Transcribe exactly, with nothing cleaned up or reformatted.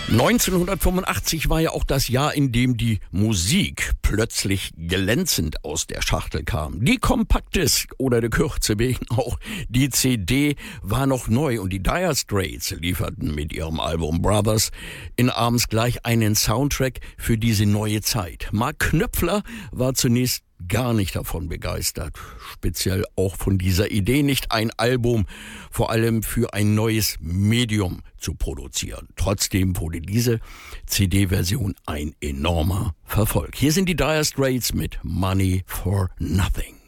neunzehnhundertfünfundachtzig war ja auch das Jahr, in dem die Musik plötzlich glänzend aus der Schachtel kam. Die Compact-Disc oder der Kürze wegen auch die C D war noch neu und die Dire Straits lieferten mit ihrem Album Brothers in Arms gleich einen Soundtrack für diese neue Zeit. Mark Knöpfler war zunächst gar nicht davon begeistert, speziell auch von dieser Idee, nicht ein Album vor allem für ein neues Medium zu produzieren. Trotzdem wurde diese C D-Version ein enormer Verfolg. Hier sind die Dire Straits mit Money for Nothing.